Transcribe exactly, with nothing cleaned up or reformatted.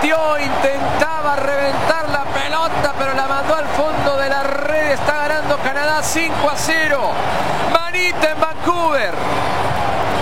metió, intentaba reventar la pelota, pero la mandó al fondo de la red. Está ganando Canadá cinco a cero. Manita en